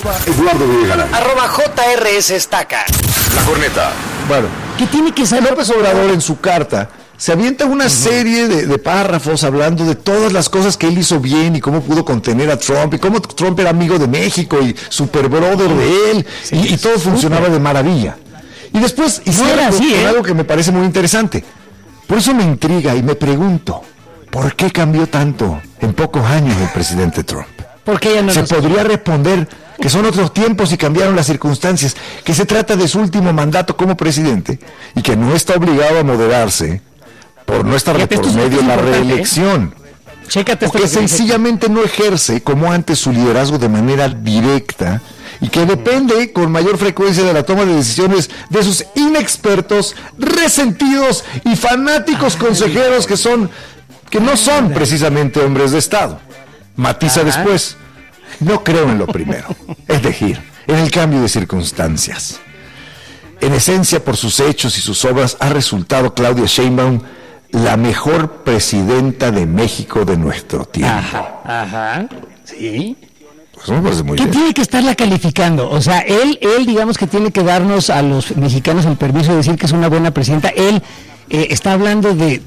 Eduardo Villarreal. @JRS Estaca. La Corneta. Bueno, ¿Qué tiene que saber López Obrador en su carta se avienta una serie de párrafos hablando de todas las cosas que él hizo bien y cómo pudo contener a Trump y cómo Trump era amigo de México y super brother de él y todo funcionaba de maravilla. Y después hicieron algo que me parece muy interesante. Por eso me intriga y me pregunto, ¿por qué cambió tanto en pocos años el presidente Trump? Porque ella no Se podría responder que son otros tiempos y cambiaron las circunstancias, que se trata de su último mandato como presidente y que no está obligado a moderarse por no estar de por medio de la reelección. Chécate o que sencillamente no ejerce como antes su liderazgo de manera directa y que depende con mayor frecuencia de la toma de decisiones de sus inexpertos, resentidos y fanáticos consejeros que no son precisamente hombres de Estado. Matiza después, no creo en lo primero, es decir, en el cambio de circunstancias. En esencia, por sus hechos y sus obras, ha resultado Claudia Sheinbaum la mejor presidenta de México de nuestro tiempo. Sí. Pues me parece muy ¿Qué bien. tiene que estarla calificando? O sea, él digamos que tiene que darnos a los mexicanos el permiso de decir que es una buena presidenta. Él está hablando de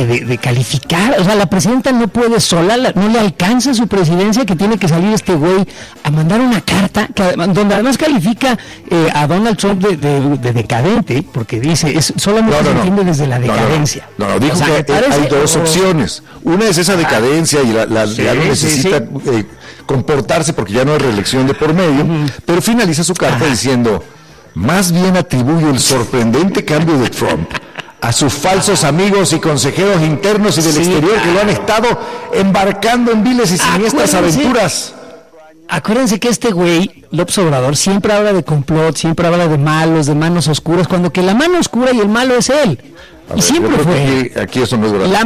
calificar. O sea, la presidenta no puede sola, no le alcanza su presidencia, que tiene que salir este güey a mandar una carta donde además califica a Donald Trump de decadente, porque dice, solamente se entiende desde la decadencia. No, dijo que hay dos opciones. Una es esa decadencia y ya no necesita comportarse porque ya no hay reelección de por medio, pero finaliza su carta diciendo, más bien atribuyo el sorprendente cambio de Trump a sus falsos amigos y consejeros internos y del exterior que lo han estado embarcando en viles y siniestras aventuras. Acuérdense que este güey, López Obrador, siempre habla de complot, siempre habla de malos, de manos oscuras, cuando que la mano oscura y el malo es él. Y siempre fue. Aquí eso no es verdad.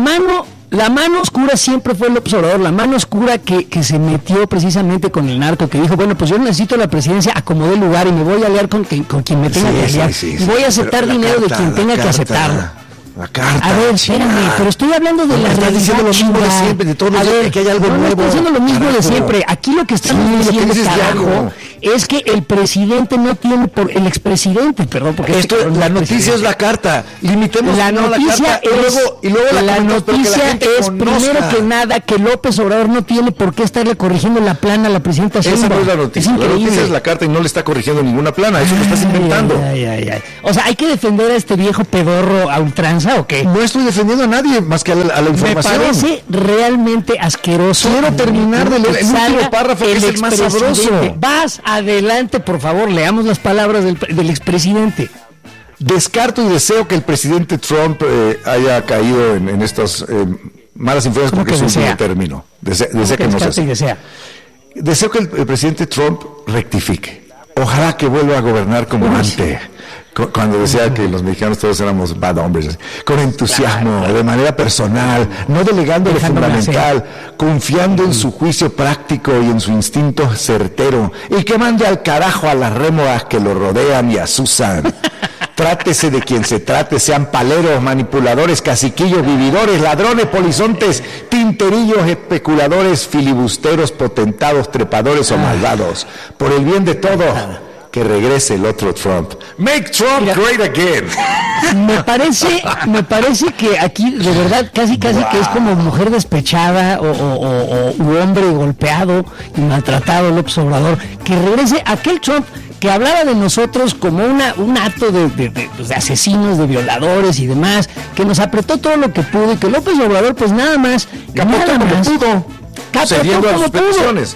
La mano oscura siempre fue López Obrador, la mano oscura que se metió precisamente con el narco, que dijo, bueno, pues yo necesito la presidencia, acomodé el lugar y me voy a aliar con quien me tenga que aliar, y voy a aceptar dinero de quien tenga que aceptarlo. La carta. A ver, espérame, pero estoy hablando de la realidad. Diciendo lo mismo de siempre, de todo que hay algo nuevo. No estoy diciendo lo mismo de siempre. Aquí lo que estamos diciendo, carajo, es que el presidente no tiene el expresidente, perdón, porque la noticia es la carta. Limitemos la noticia y luego la noticia es primero que nada que López Obrador no tiene por qué estarle corrigiendo la plana a la presidenta Sheinbaum. Esa no es la noticia. La noticia es la carta y no le está corrigiendo ninguna plana. Eso lo estás inventando. O sea, hay que defender a este viejo pedorro a ultranza. ¿O qué? No estoy defendiendo a nadie más que a la información. Me parece realmente asqueroso. Quiero terminar de leer el último párrafo, que es el más sabroso. Vas adelante, por favor, leamos las palabras del expresidente. Descarto y deseo que el presidente Trump haya caído en estas malas influencias, porque es un último término. Desea que no sea así. Deseo que el presidente Trump rectifique. Ojalá que vuelva a gobernar como antes. Cuando decía que los mexicanos todos éramos bad hombres, con entusiasmo, de manera personal, no delegando lo fundamental, confiando en su juicio práctico y en su instinto certero, y que mande al carajo a las rémoras que lo rodean y asusan. Trátese de quien se trate, sean paleros, manipuladores, caciquillos, vividores, ladrones, polizontes, tinterillos, especuladores, filibusteros, potentados, trepadores o malvados. Por el bien de todos, que regrese el otro Trump. Make Trump great again. Me parece que aquí de verdad casi que es como mujer despechada o hombre golpeado y maltratado, López Obrador, que regrese aquel Trump que hablaba de nosotros como un acto de asesinos, de violadores y demás, que nos apretó todo lo que pudo y que López Obrador pues nada más pudo, cediendo a sus peticiones.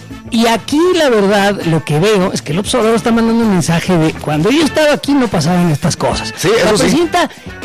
Y aquí la verdad lo que veo es que López Obrador está mandando un mensaje de cuando yo estaba aquí no pasaban estas cosas. Sí, la presidenta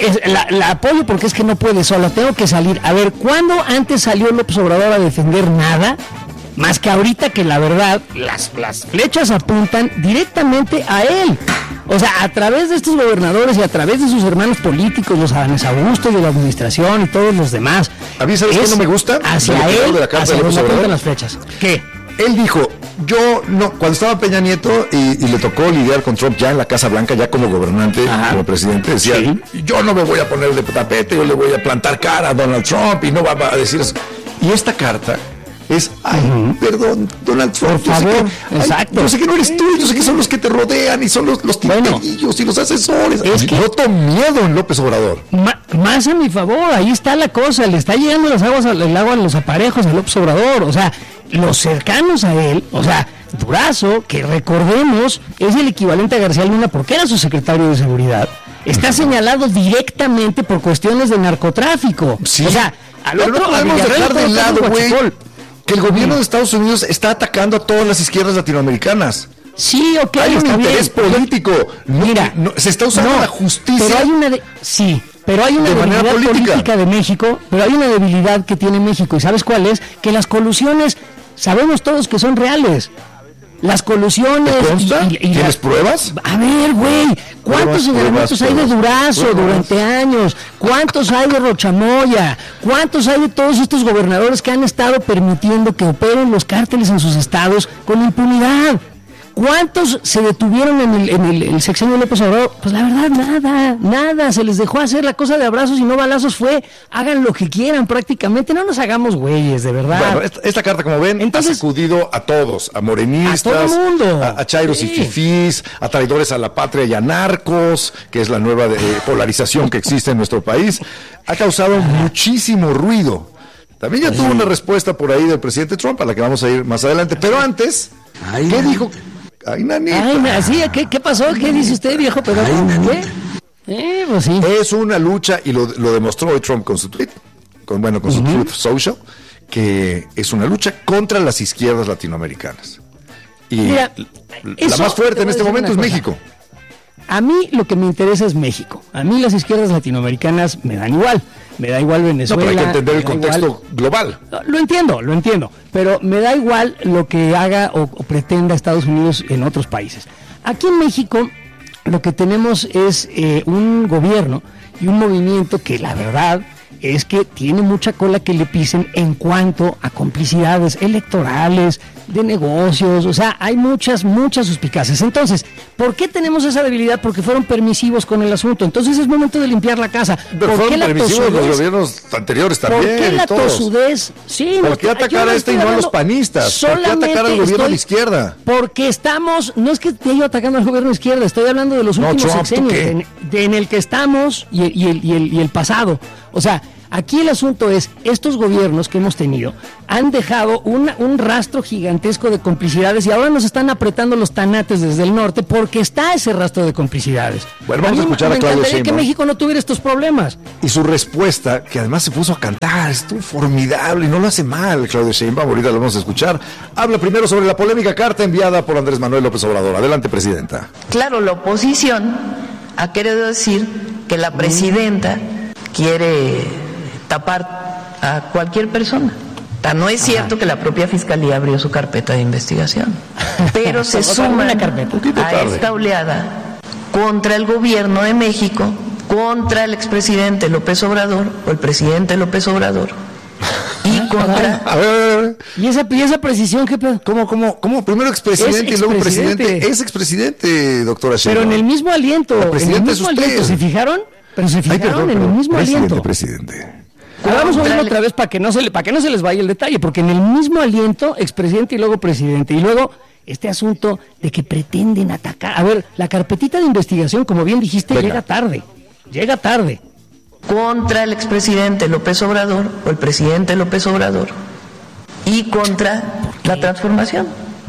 la apoyo porque es que no puede sola, tengo que salir. A ver, ¿cuándo antes salió López Obrador a defender nada? Más que ahorita que la verdad las flechas apuntan directamente a él. O sea, a través de estos gobernadores y a través de sus hermanos políticos, los Adames Augusto y de la administración y todos los demás. ¿A mí sabes qué no me gusta? Hacia él, hacia donde apuntan las flechas. ¿Qué? Él dijo, yo no, cuando estaba Peña Nieto y le tocó lidiar con Trump ya en la Casa Blanca, ya como gobernante, como presidente, decía, yo no me voy a poner de tapete, yo le voy a plantar cara a Donald Trump y no va a decir eso. Y esta carta Es, perdón, Donald Trump, por favor, exacto. Yo sé que no eres tú, yo sé que son los que te rodean y son los tinterillos y los asesores. Es que noto miedo en López Obrador. Más a mi favor, ahí está la cosa, le está llegando el agua a los aparejos a López Obrador, o sea, los cercanos a él, o sea, Durazo, que recordemos, es el equivalente a García Luna porque era su secretario de seguridad, está señalado directamente por cuestiones de narcotráfico. Sí. O sea, al pero otro no podemos dejar de lado, güey, que el gobierno de Estados Unidos está atacando a todas las izquierdas latinoamericanas. Sí, ok. Hay un interés político. Mira, se está usando la justicia. Pero hay una debilidad política de México, pero hay una debilidad que tiene México. ¿Y sabes cuál es? Que las colusiones, sabemos todos que son reales. Las colusiones... ¿Te consta? ¿Tienes pruebas? A ver, güey, ¿cuántos señalamientos hay de Durazo durante años? ¿Cuántos hay de Rochamoya? ¿Cuántos hay de todos estos gobernadores que han estado permitiendo que operen los cárteles en sus estados con impunidad? ¿Cuántos se detuvieron en el sexenio de López Obrador? Pues la verdad, nada, se les dejó hacer la cosa de abrazos y no balazos, hagan lo que quieran prácticamente, no nos hagamos güeyes, de verdad. Bueno, esta carta, como ven, entonces, ha sacudido a todos, a morenistas, a todo el mundo, a chairos y fifís, a traidores a la patria y a narcos, que es la nueva polarización que existe en nuestro país, ha causado muchísimo ruido. También ya tuvo una respuesta por ahí del presidente Trump, a la que vamos a ir más adelante, pero antes, ¿qué dijo? Ay, nanita. Sí, ¿qué pasó? ¿Qué dice usted, viejo pedazo? ¿Qué? Pues sí. Es una lucha, y lo demostró hoy Trump con su tweet, con su Truth Social, que es una lucha contra las izquierdas latinoamericanas. Y mira, la más fuerte en este momento es México. A mí lo que me interesa es México. A mí las izquierdas latinoamericanas me dan igual. Me da igual Venezuela. No, pero hay que entender el contexto global. Lo entiendo, pero me da igual lo que haga o pretenda Estados Unidos en otros países. Aquí en México lo que tenemos es un gobierno y un movimiento que la verdad es que tiene mucha cola que le pisen en cuanto a complicidades electorales, de negocios, o sea, hay muchas suspicacias. Entonces, ¿por qué tenemos esa debilidad? Porque fueron permisivos con el asunto. Entonces es momento de limpiar la casa. Pero fueron permisivos los gobiernos anteriores también. ¿Por qué la tosudez? Sí, ¿por qué atacar a este y no a los panistas? ¿Por qué atacar al gobierno de la izquierda? Porque no es que esté yo atacando al gobierno de izquierda, estoy hablando de los últimos sexenios, en el que estamos y el pasado. O sea, aquí el asunto es, estos gobiernos que hemos tenido han dejado un rastro gigantesco de complicidades y ahora nos están apretando los tanates desde el norte porque está ese rastro de complicidades. Bueno, vamos a escuchar a Claudio Sheinbaum. Que México no tuviera estos problemas. Y su respuesta, que además se puso a cantar, estuvo formidable y no lo hace mal, Claudio Sheinbaum, ahorita lo vamos a escuchar. Habla primero sobre la polémica carta enviada por Andrés Manuel López Obrador. Adelante, Presidenta. Claro, la oposición ha querido decir que la presidenta quiere tapar a cualquier persona. No es cierto que la propia Fiscalía abrió su carpeta de investigación, pero se suma a esta oleada contra el gobierno de México, contra el expresidente López Obrador o el presidente López Obrador y contra... A ver. ¿Y esa precisión qué pedo? ¿Cómo? Primero expresidente y luego presidente. Es expresidente, doctora Sheinbaum. Pero en el mismo aliento. La presidenta es usted. ¿Se fijaron? Pero se fijaron en el mismo aliento. Presidente. Vamos a oírlo otra vez para que no se les vaya el detalle, porque en el mismo aliento, expresidente y luego presidente, y luego este asunto de que pretenden atacar. A ver, la carpetita de investigación, como bien dijiste, llega tarde. Contra el expresidente López Obrador o el presidente López Obrador y contra la transformación.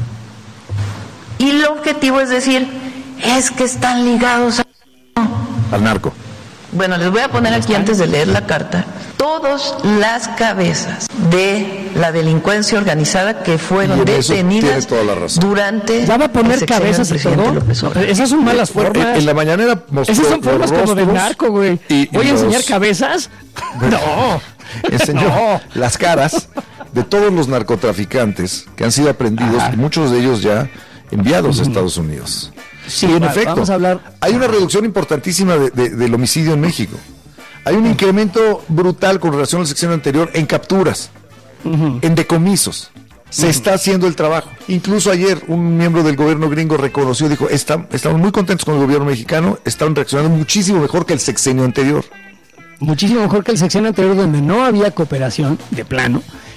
Y el objetivo es decir, es que están ligados al narco. Bueno, les voy a poner aquí antes de leer la carta todas las cabezas de la delincuencia organizada que fueron detenidas durante ya va a poner cabezas y todo. Esas son malas formas. En la mañanera mostró esas son formas como de narco, güey. ¿Voy a enseñar cabezas? No. Enseñó las caras de todos los narcotraficantes que han sido aprendidos, y muchos de ellos ya enviados a Estados Unidos. Sí, en efecto, vamos a hablar. Hay una reducción importantísima del homicidio en México. Hay un incremento brutal con relación al sexenio anterior en capturas, en decomisos. Se está haciendo el trabajo. Incluso ayer un miembro del gobierno gringo reconoció, dijo, estamos muy contentos con el gobierno mexicano, están reaccionando muchísimo mejor que el sexenio anterior. Muchísimo mejor que el sexenio anterior, donde no había cooperación de plano.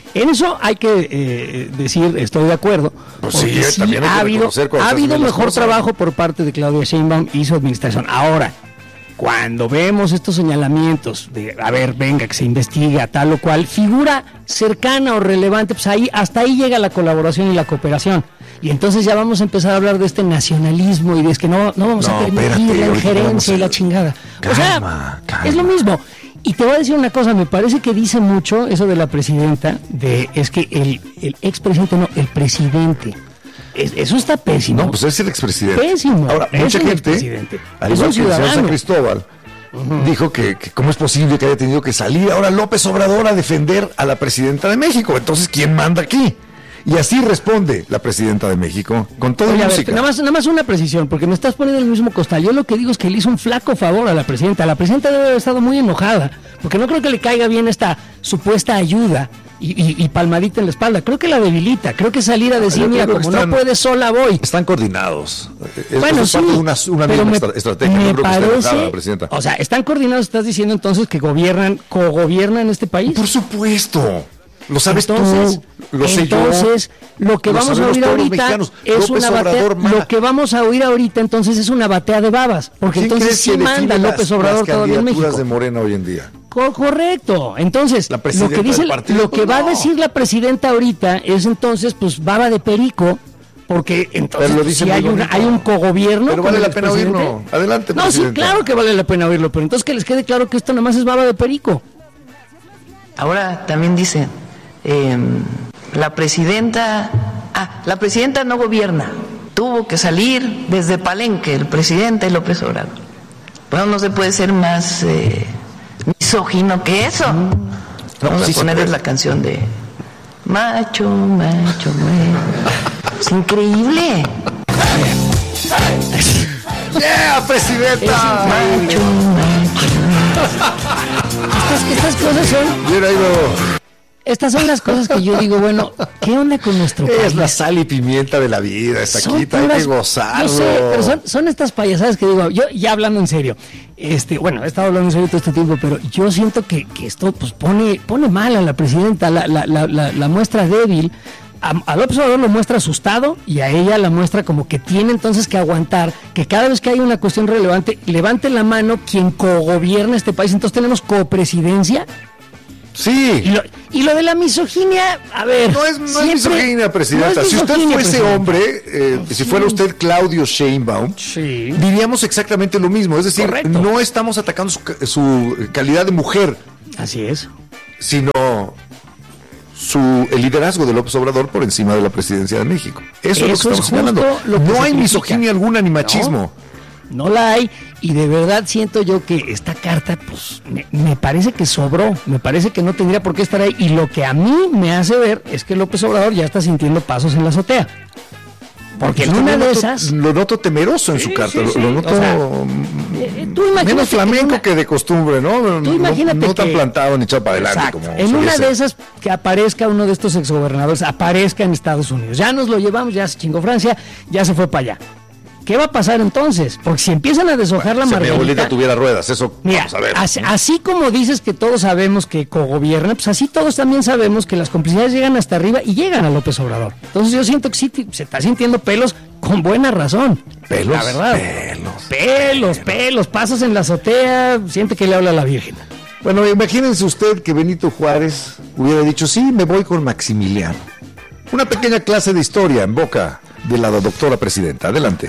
En eso hay que decir, estoy de acuerdo. Pues sí, también hay que ha habido mejor trabajo por parte de Claudia Sheinbaum y su administración. Ahora, cuando vemos estos señalamientos de, a ver, venga, que se investiga tal o cual, figura cercana o relevante, pues ahí, hasta ahí llega la colaboración y la cooperación. Y entonces ya vamos a empezar a hablar de este nacionalismo y de que no vamos a permitir la injerencia y la chingada. Calma. Es lo mismo. Y te voy a decir una cosa, me parece que dice mucho eso de la presidenta, es que el expresidente, no, el presidente. Eso está pésimo. No, pues es el expresidente. Pésimo. Ahora, mucha gente, al igual que el señor San Cristóbal, dijo que cómo es posible que haya tenido que salir ahora López Obrador a defender a la presidenta de México. Entonces, ¿quién manda aquí? Y así responde la presidenta de México, con toda música. Nada más una precisión, porque me estás poniendo en el mismo costal. Yo lo que digo es que le hizo un flaco favor a la presidenta. La presidenta debe haber estado muy enojada, porque no creo que le caiga bien esta supuesta ayuda y palmadita en la espalda. Creo que la debilita. Creo que salir a decir, mira, como no puede sola, voy. Están coordinados. Bueno, es sí, parte de una misma estrategia. Me no parece, la presidenta. O sea, ¿están coordinados? ¿Estás diciendo entonces que cogobiernan este país? Por supuesto. Lo sabes entonces, tú, lo sé entonces, yo. Lo que vamos a oír ahorita es una batea. Lo que vamos a oír ahorita entonces es una batea de babas, porque entonces sí manda López Obrador todavía en México. Las de Morena hoy en día. Correcto. Entonces, lo que dice, lo que va a decir la presidenta ahorita es entonces, pues, baba de perico. Porque entonces si hay un cogobierno. Pero vale la pena oírlo. Adelante, no, presidenta. Sí, claro que vale la pena oírlo, pero entonces que les quede claro que esto nada más es baba de perico. Ahora también dice, la presidenta no gobierna, tuvo que salir desde Palenque el presidente López Obrador. Bueno, no se puede ser más misógino que eso. Vamos a ponerles la canción de Macho, macho, es increíble. ¡Yeah, presidenta! Macho, Estas cosas son... Estas son las cosas que yo digo, bueno, ¿qué onda con nuestro país? Es la sal y pimienta de la vida, esta quita, hay que gozarlo. No sé, pero son estas payasadas que digo, yo ya hablando en serio, bueno, he estado hablando en serio todo este tiempo, pero yo siento que esto pues pone mal a la presidenta, la muestra débil. A López Obrador lo muestra asustado y a ella la muestra como que tiene entonces que aguantar que cada vez que hay una cuestión relevante, levante la mano quien cogobierna este país. Entonces tenemos copresidencia. Sí. Y lo de la misoginia, a ver. No es misoginia, presidenta. No es misoginia, si usted fuese presidenta. Hombre, si fuera usted Claudio Sheinbaum, diríamos exactamente lo mismo. Es decir, correcto. No estamos atacando su calidad de mujer. Así es. Sino el liderazgo de López Obrador por encima de la presidencia de México. Eso es lo que estamos señalando. No hay misoginia alguna ni machismo. No la hay, y de verdad siento yo que esta carta, pues, me parece que sobró, me parece que no tendría por qué estar ahí, y lo que a mí me hace ver es que López Obrador ya está sintiendo pasos en la azotea. Porque en una de esas... Lo noto temeroso en su carta, lo noto... O sea, menos flamenco que de costumbre, ¿no? Tú imagínate no tan plantado ni echado para adelante. Exacto. Como en una de esas que aparezca uno de estos exgobernadores, aparezca en Estados Unidos. Ya nos lo llevamos, ya se chingó Francia, ya se fue para allá. ¿Qué va a pasar entonces? Porque si empiezan a deshojar la margarita... Si mi abuelita tuviera ruedas, eso mira, vamos a ver. Así como dices que todos sabemos que cogobierna, pues así todos también sabemos que las complicidades llegan hasta arriba y llegan a López Obrador. Entonces yo siento que sí se está sintiendo pelos con buena razón. Pelos, la verdad. Pelos, pasos en la azotea, siente que le habla a la Virgen. Bueno, imagínense usted que Benito Juárez hubiera dicho, sí, me voy con Maximiliano. Una pequeña clase de historia en boca de la doctora presidenta. Adelante.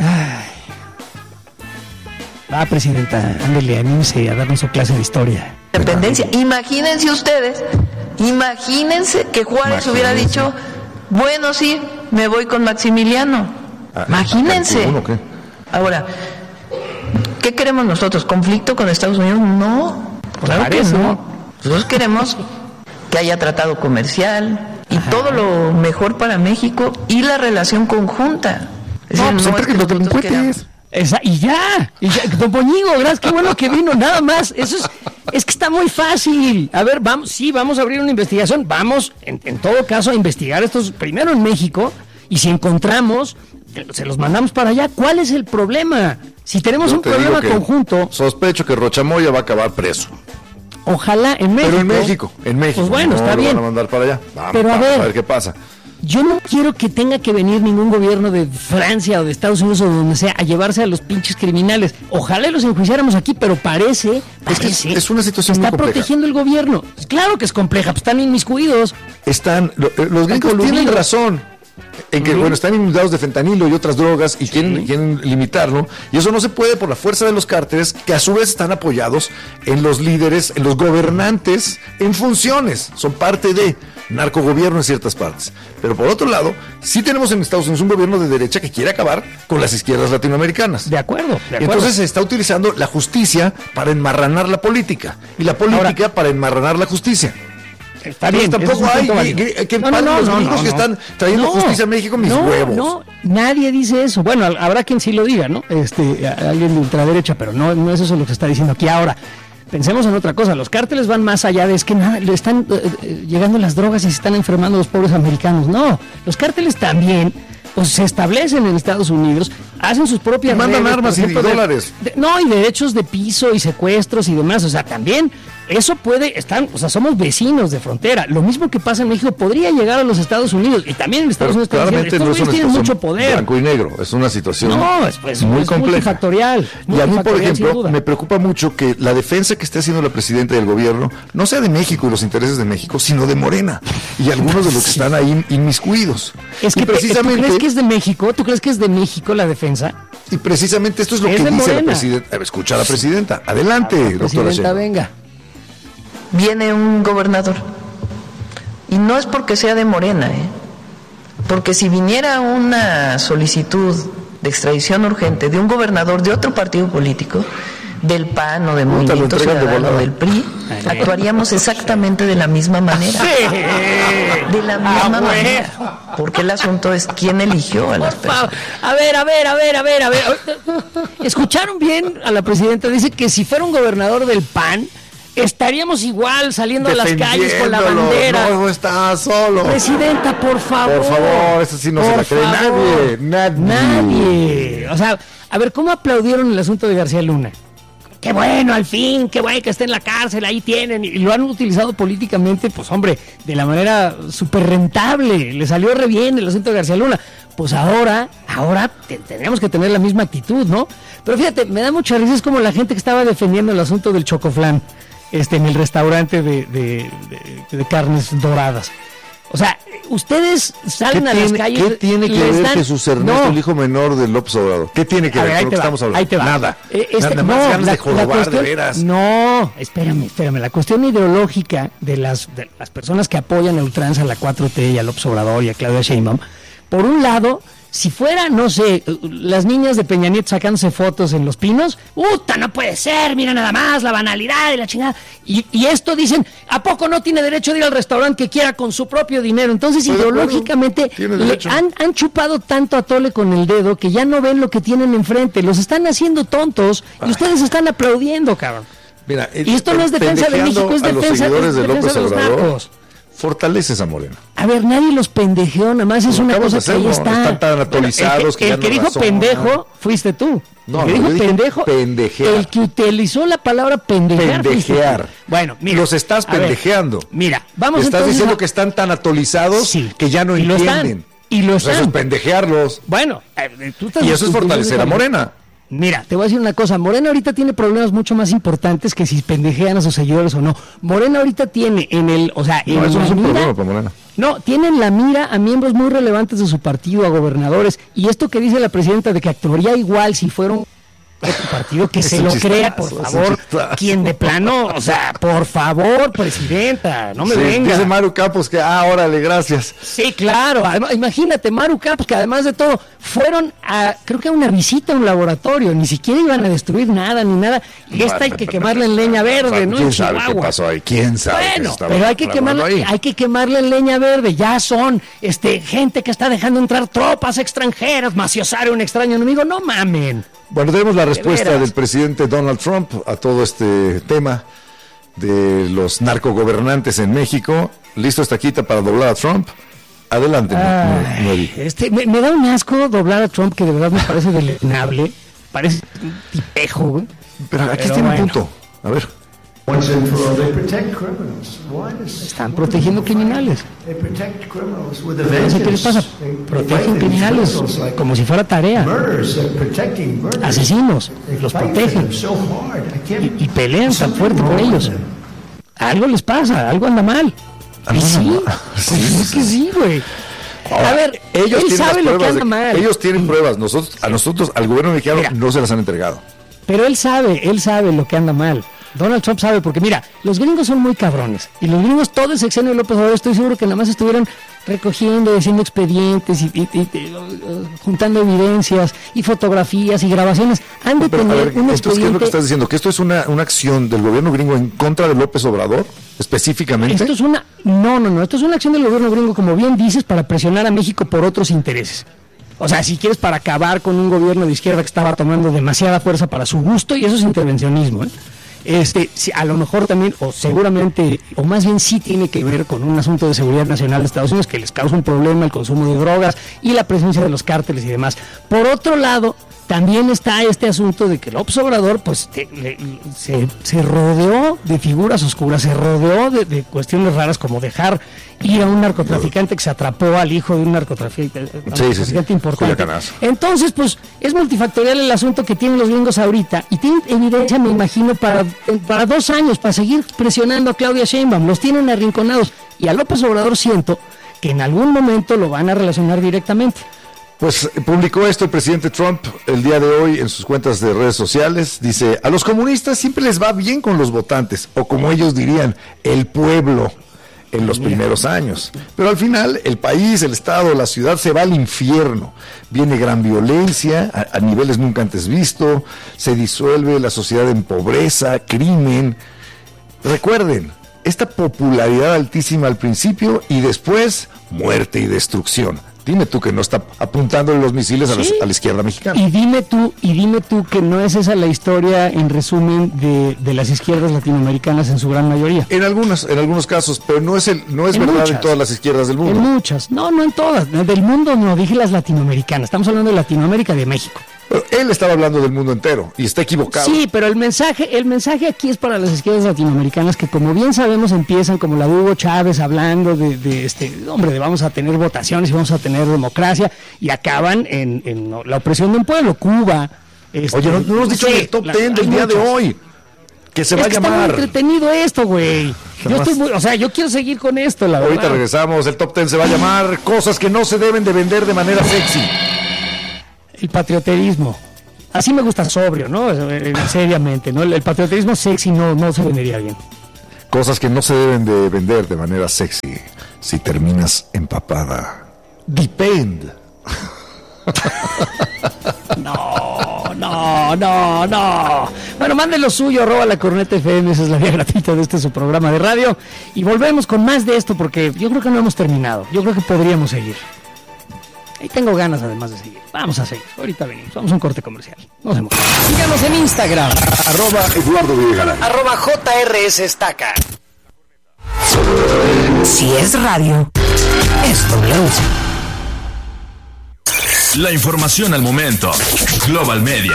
Presidenta, ándele, anímese a darnos su clase de historia. Independencia. Imagínense ustedes, que Juárez hubiera dicho, bueno, sí, me voy con Maximiliano. Imagínense. ¿Qué? Ahora, ¿qué queremos nosotros? ¿Conflicto con Estados Unidos? No, claro que no. Nosotros queremos que haya tratado comercial y todo lo mejor para México y la relación conjunta. Es decir, no es que los delincuentes. Y ya, don Poñigo, gracias, qué bueno que vino, nada más. Eso es que está muy fácil. A ver, vamos a abrir una investigación, vamos en todo caso a investigar estos primero en México, y si encontramos, se los mandamos para allá. ¿Cuál es el problema? Si tenemos un problema conjunto... Sospecho que Rochamoya va a acabar preso. Ojalá en México. Pero en México. Pues bueno, no está bien. Van a mandar para allá. Pero a ver qué pasa. Yo no quiero que tenga que venir ningún gobierno de Francia o de Estados Unidos o donde sea a llevarse a los pinches criminales. Ojalá los enjuiciáramos aquí, pero parece es una situación está muy compleja. protegiendo el gobierno. Claro que es compleja, pues están inmiscuidos. Los gringos tienen razón en que, están inundados de fentanilo y otras drogas y quieren limitarlo, y eso no se puede por la fuerza de los cárteles, que a su vez están apoyados en los líderes, en los gobernantes en funciones, son parte de narcogobierno en ciertas partes. Pero por otro lado, sí tenemos en Estados Unidos un gobierno de derecha que quiere acabar con las izquierdas latinoamericanas. De acuerdo. Entonces se está utilizando la justicia para enmarranar la política y la política para enmarranar la justicia. Está bien, tampoco hay que los gringos que están trayendo justicia a México, mis huevos. No, nadie dice eso. Bueno, habrá quien sí lo diga, ¿no? Alguien de ultraderecha, pero no es eso lo que se está diciendo aquí ahora. Pensemos en otra cosa, los cárteles van más allá de que nada, le están llegando las drogas y se están enfermando los pobres americanos. No, los cárteles también se establecen en Estados Unidos, hacen sus propias mandan redes, armas y dólares. Y derechos de piso y secuestros y demás, también eso somos vecinos de frontera. Lo mismo que pasa en México podría llegar a los Estados Unidos, y también en Estados Unidos claramente no es una tienen mucho poder. Blanco y negro, es una situación muy compleja. Multifactorial. Y a mí, por ejemplo, me preocupa mucho que la defensa que esté haciendo la presidenta del gobierno no sea de México y los intereses de México, sino de Morena y algunos de los que están ahí inmiscuidos. Es que precisamente, ¿tú crees que es de México? ¿Tú crees que es de México la defensa? Y precisamente esto es lo que dice Morena. La presidenta. Escucha a la presidenta. Adelante, doctora Presidenta, venga. Viene un gobernador, y no es porque sea de Morena, porque si viniera una solicitud de extradición urgente de un gobernador de otro partido político, del PAN o de Movimiento Ciudadano o del PRI, actuaríamos exactamente de la misma manera. De la misma manera. Porque el asunto es quién eligió a las personas. A ver. ¿Escucharon bien a la presidenta? Dice que si fuera un gobernador del PAN, estaríamos igual saliendo a las calles con la bandera. No está solo. Presidenta, por favor. Por favor, eso sí no se la cree nadie. A ver, ¿cómo aplaudieron el asunto de García Luna? Qué bueno, al fin, qué bueno que esté en la cárcel, ahí tienen, y lo han utilizado políticamente, de la manera súper rentable, le salió re bien el asunto de García Luna. Pues ahora tendríamos que tener la misma actitud, ¿no? Pero fíjate, me da mucha risa, es como la gente que estaba defendiendo el asunto del chocoflán, en el restaurante de carnes doradas. Ustedes salen a las calles. ¿Qué tiene que ver Jesús Ernesto, el hijo menor de López Obrador? ¿Qué tiene que ver con lo que estamos hablando? Ahí te va. Nada. Nada más ganas de jorobar, de veras. No, espérame. La cuestión ideológica de las personas que apoyan a ultranza a la 4T y a López Obrador y a Claudia Sheinbaum, por un lado, si fuera, no sé, las niñas de Peña Nieto sacándose fotos en Los Pinos, ¡puta, no puede ser! Mira nada más, la banalidad y la chingada. Y esto dicen, ¿a poco no tiene derecho de ir al restaurante que quiera con su propio dinero? Entonces, ideológicamente, han chupado tanto a tole con el dedo que ya no ven lo que tienen enfrente. Los están haciendo tontos y ustedes están aplaudiendo, cabrón. Mira, y esto no es defensa de México, es defensa de los narcos. Fortaleces a Morena. A ver, nadie los pendejeó, nada más es una cosa que ahí está. Están tan actualizados que el que dijo pendejo fuiste tú. No, el que dijo pendejo, pendejear. El que utilizó la palabra pendejear. Bueno, mira. Los estás pendejeando. Mira, vamos Estás diciendo que están tan actualizados que ya no entienden. Y lo están. Eso es pendejearlos. Bueno, tú estás. Y eso es fortalecer a Morena. Mira, te voy a decir una cosa, Morena ahorita tiene problemas mucho más importantes que si pendejean a sus seguidores o no. Morena ahorita tiene eso no es un problema para Morena. No, tienen la mira a miembros muy relevantes de su partido, a gobernadores, y esto que dice la presidenta de que actuaría igual si fuera un partido, que se lo crea, por favor, quien de plano, por favor, presidenta, no me venga. Dice Maru Campos que, órale, gracias. Sí, claro, imagínate, Maru Campos, que además de todo, fueron creo que a una visita a un laboratorio, ni siquiera iban a destruir nada, ni nada, y hay que quemarla en leña verde, ¿no? ¿Quién sabe qué pasó ahí? ¿Quién sabe? Bueno, pero hay que quemarla en leña verde, ya son, gente que está dejando entrar tropas extranjeras, maciosar a un extraño enemigo, no mamen. Bueno, tenemos la respuesta del presidente Donald Trump a todo este tema de los narcogobernantes en México. ¿Listo esta quita para doblar a Trump? Adelante. Me da un asco doblar a Trump, que de verdad me parece deleznable. Parece un tipejo, güey. Pero aquí tiene un punto. A ver. Están protegiendo criminales. No sé qué les pasa. Protegen criminales como si fuera tarea. Asesinos, los protegen. Y pelean tan fuerte por ellos. Algo les pasa, algo anda mal. Y sí, es que sí, güey. A ver, ellos él sabe lo que anda mal. Ellos tienen pruebas. A nosotros, al gobierno mexicano, no se las han entregado. Pero él sabe lo que anda mal. Donald Trump sabe, porque mira, los gringos son muy cabrones. Y los gringos, todo el sexenio de López Obrador, estoy seguro que nada más estuvieron recogiendo, haciendo expedientes y juntando evidencias y fotografías y grabaciones. Han de tener un expediente. ¿Qué es lo que estás diciendo? ¿Que esto es una acción del gobierno gringo en contra de López Obrador, específicamente? Esto es una... No. Esto es una acción del gobierno gringo, como bien dices, para presionar a México por otros intereses. O sea, si quieres, para acabar con un gobierno de izquierda que estaba tomando demasiada fuerza para su gusto, y eso es intervencionismo, ¿eh? A lo mejor también, o seguramente, o más bien sí tiene que ver con un asunto de seguridad nacional de Estados Unidos que les causa un problema el consumo de drogas y la presencia de los cárteles y demás. Por otro lado, también está este asunto de que López Obrador pues se rodeó de figuras oscuras, se rodeó de cuestiones raras, como dejar ir a un narcotraficante que se atrapó al hijo de un narcotraficante importante. Entonces, pues, es multifactorial el asunto que tienen los gringos ahorita, y tienen evidencia, me imagino, para 2 años, para seguir presionando a Claudia Sheinbaum. Los tienen arrinconados, y a López Obrador siento que en algún momento lo van a relacionar directamente. Pues publicó esto el presidente Trump el día de hoy en sus cuentas de redes sociales. Dice: a los comunistas siempre les va bien con los votantes, o como ellos dirían, el pueblo, en los primeros años. Pero al final, el país, el estado, la ciudad se va al infierno. Viene gran violencia a niveles nunca antes visto, se disuelve la sociedad en pobreza, crimen. Recuerden, esta popularidad altísima al principio y después muerte y destrucción. Dime tú que no está apuntándole los misiles a la izquierda mexicana. Y dime tú que no es esa la historia, en resumen, de las izquierdas latinoamericanas en su gran mayoría. En algunos casos, pero no es verdad muchas, en todas las izquierdas del mundo. En muchas, no en todas, del mundo no, dije las latinoamericanas, estamos hablando de Latinoamérica, de México. Pero él estaba hablando del mundo entero y está equivocado. Sí, pero el mensaje aquí es para las izquierdas latinoamericanas, que como bien sabemos empiezan como la de Hugo Chávez hablando de vamos a tener votaciones y vamos a tener democracia, y acaban en la opresión de un pueblo, Cuba. Oye, no hemos dicho el top 10 del día de hoy, que se va a llamar. Está muy entretenido esto, güey. Yo quiero seguir con esto, la verdad. Ahorita regresamos, el top 10 se va a llamar cosas que no se deben de vender de manera sexy. El patrioterismo. Así me gusta sobrio, ¿no? Seriamente, ¿no? El patrioterismo sexy no se vendería bien. Cosas que no se deben de vender de manera sexy si terminas empapada. Depend. No. Bueno, manden lo suyo, @lacorneta.fm, esa es la vía gratuita de su programa de radio. Y volvemos con más de esto, porque yo creo que no hemos terminado. Yo creo que podríamos seguir. Y tengo ganas además de seguir. Vamos a seguir. Ahorita venimos. Vamos a un corte comercial. No se muevan. Síganos en Instagram. @Eduardo Villagrán. @JRSestaca. Si es radio, es W. La información al momento. Global Media.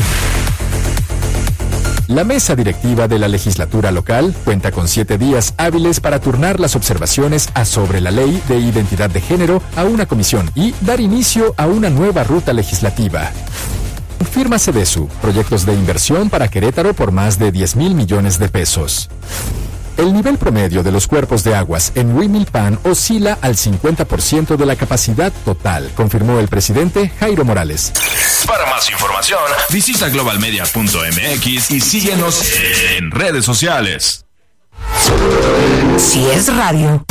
La mesa directiva de la legislatura local cuenta con 7 días hábiles para turnar las observaciones sobre la ley de identidad de género a una comisión y dar inicio a una nueva ruta legislativa. Firma Cedesu, proyectos de inversión para Querétaro por más de 10,000 millones de pesos. El nivel promedio de los cuerpos de aguas en Huimilpan oscila al 50% de la capacidad total, confirmó el presidente Jairo Morales. Para más información, visita globalmedia.mx y síguenos en redes sociales. Si es radio,